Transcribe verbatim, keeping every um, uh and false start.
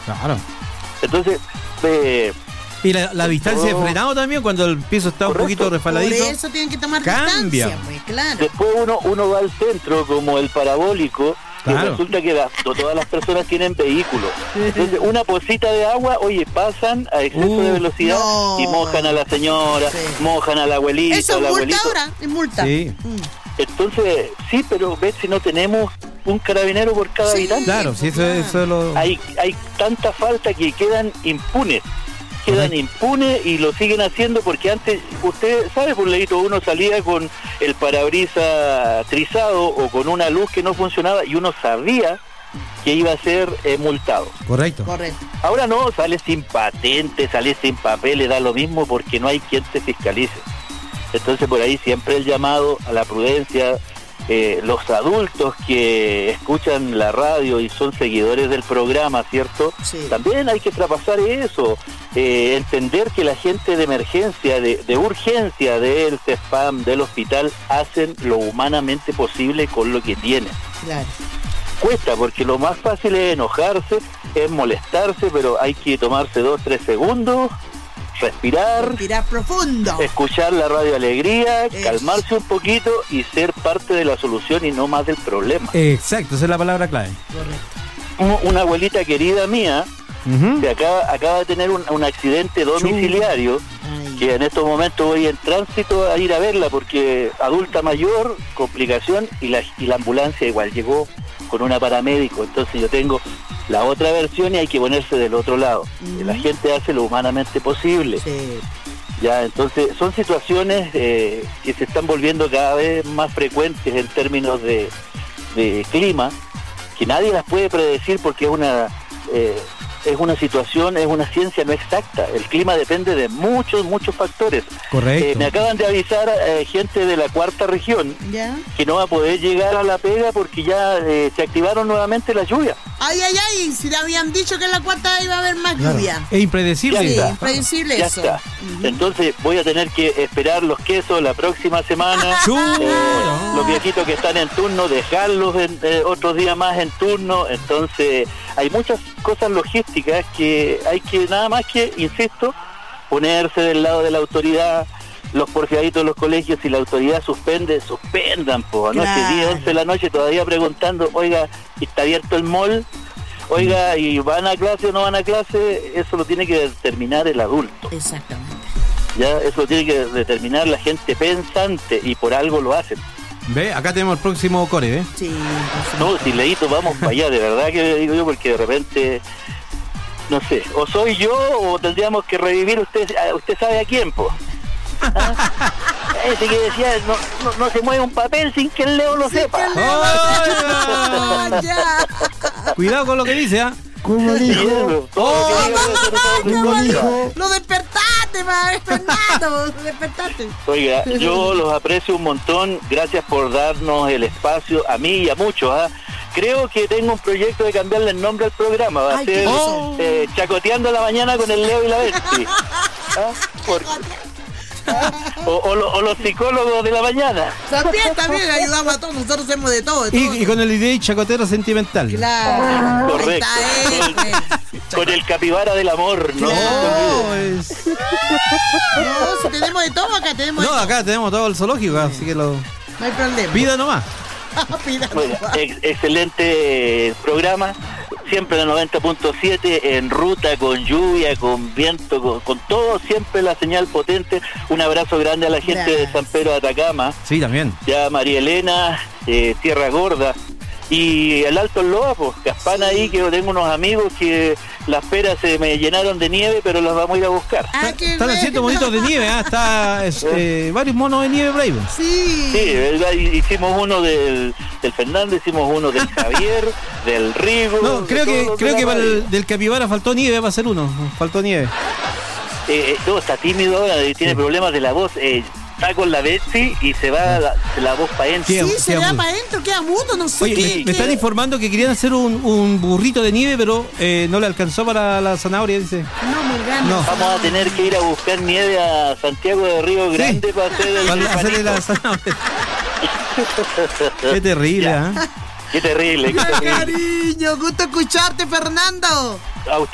Claro. Entonces, eh, y la, la distancia todo, de frenado también, cuando el piso está correcto, un poquito resbaladito. Por eso tienen que tomar cambia. distancia, pues, claro. después uno, uno va al centro, como el parabólico, Claro. y resulta que la, no todas las personas tienen vehículos. Entonces, una pocita de agua, oye, pasan a exceso Uh, de velocidad no. y mojan a la señora, Sí. mojan al abuelito, Eso es al multa abuelito. ahora, es multa. Sí. Mm. Entonces, sí, pero ves si no tenemos un carabinero por cada Sí. habitante. Claro, sí, eso, eso es lo... Hay, hay tanta falta que quedan impunes. Quedan Correcto. impunes y lo siguen haciendo porque antes, usted sabe, por leíto, uno salía con el parabrisas trizado o con una luz que no funcionaba y uno sabía que iba a ser eh, multado. Correcto. Correcto. Ahora no, sale sin patente, sale sin papeles, da lo mismo porque no hay quien te fiscalice. Entonces por ahí siempre el llamado a la prudencia, eh, los adultos que escuchan la radio y son seguidores del programa, ¿cierto? Sí. También hay que traspasar eso, eh, entender que la gente de emergencia, de, de urgencia del CESPAM, del hospital, hacen lo humanamente posible con lo que tienen. Claro. Cuesta, porque lo más fácil es enojarse, es molestarse, pero hay que tomarse dos, tres segundos, respirar, Respirar profundo. escuchar la radio Alegría, Eso. calmarse un poquito y ser parte de la solución y no más del problema. Exacto, esa es la palabra clave. Correcto. Un- Una abuelita querida mía Ujú. que acaba, acaba de tener un, un accidente domiciliario, Ay. que en estos momentos voy en tránsito a ir a verla porque adulta mayor, complicación, y la, y la ambulancia igual llegó con una paramédico. Entonces yo tengo la otra versión y hay que ponerse del otro lado. Mm. La gente hace lo humanamente posible. Sí. Ya, entonces son situaciones eh, que se están volviendo cada vez más frecuentes en términos de, de clima, que nadie las puede predecir porque es una eh, es una situación, es una ciencia no exacta. El clima depende de muchos, muchos factores. Correcto. Eh, me acaban de avisar eh, gente de la cuarta región ¿Ya? que no va a poder llegar a la pega porque ya eh, se activaron nuevamente las lluvias. Ay, ay, ay, si te habían dicho que en la cuarta iba a haber más Claro. lluvia. Es impredecible. Ya Sí, está. impredecible Ya eso. está. Ujú. Entonces voy a tener que esperar los quesos la próxima semana. Chu- Eh, los viejitos que están en turno, dejarlos en, eh, otros días más en turno. Entonces hay muchas cosas logísticas que hay que nada más que, insisto, ponerse del lado de la autoridad. Los porfiaditos de los colegios, si la autoridad suspende, suspendan, po. Anoche, Claro. diez, once de la noche, todavía preguntando, oiga, ¿está abierto el mall? Oiga, ¿y van a clase o no van a clase? Eso lo tiene que determinar el adulto. Exactamente. Ya, eso lo tiene que determinar la gente pensante y por algo lo hacen. Ve, acá tenemos el próximo core, ¿eh? Sí. pues, No, si leíto, vamos para allá, de verdad que digo yo, porque de repente, no sé, o soy yo o tendríamos que revivir, usted usted sabe a quién, po. ¿Ah? Ese que decía, no, no, no se mueve un papel sin que el Leo lo sepa. Ah, ya. Cuidado con lo que dice, ¿ah? ¿Cómo Sí, dijo? eso, todo lo que digo, eso no todo Qué lo que bueno. digo. Lo despertaste, madre, Fernando. Lo despertaste. Oiga, yo los aprecio un montón, gracias por darnos el espacio, a mí y a muchos. ¿ah? Creo que tengo un proyecto de cambiarle el nombre al programa, va a Ay, ser ¿qué pasó? eh, Chacoteando la Mañana con el Leo y la Bestie. ¿Ah? Por- ¿Ah? O, o lo- o los psicólogos de la mañana. También, también ayudamos a todos. Nosotros hacemos de todo. De todo. Y, y con el D J chacotero sentimental. Claro. Correcto. Ahí está él, Con el capibara del amor, ¿no? No, es... pues. No, si tenemos de todo acá, tenemos de no, todo. acá tenemos todo el zoológico, así que lo... No hay problema. Vida nomás. Pida Bueno, nomás. ex- excelente programa, siempre en el noventa punto siete, en ruta, con lluvia, con viento, con, con todo, siempre la señal potente. Un abrazo grande a la gente de Gracias. San Pedro de Atacama, Sí, también. ya María Elena, eh, Tierra Gorda, y el Alto Loa, pues, Caspana ahí, que yo tengo unos amigos que las peras se me llenaron de nieve, pero las vamos a ir a buscar. Ah, qué Están haciendo bueno. monitos de nieve, ¿ah? Está es, eh, varios monos de nieve por ahí. pues. Sí. Sí, ¿verdad? Hicimos uno del, del Fernando, hicimos uno del Javier, del Rigo. No, de creo todos que los creo de que la para radio. el del capibara faltó nieve, va a ser uno. Faltó nieve. Eh, eh, no, está tímido ahora, eh, tiene Sí. problemas de la voz. Eh, está con la Betsy y se va la, la voz para adentro. ¿Qué? Sí, Queda- se queda da mudo. para adentro, queda mudo, no sé Oye, qué. me, me qué- están informando que querían hacer un, un burrito de nieve, pero eh, no le alcanzó para la zanahoria, dice. No, muy grande. No. Vamos a tener que ir a buscar nieve a Santiago de Río Grande Sí. para hacer el Para hacerle la panito. zanahoria. Qué terrible, ¿ah? Qué terrible, qué Ay, terrible. cariño, gusto escucharte, Fernando. A usted.